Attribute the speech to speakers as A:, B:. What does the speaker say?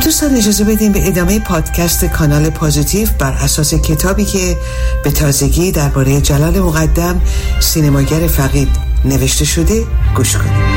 A: دوستان اجازه بدیم به ادامه پادکست کانال پوزیتیو بر اساس کتابی که به تازگی درباره جلال مقدم سینماگر فقید نوشته شده گوش کنیم.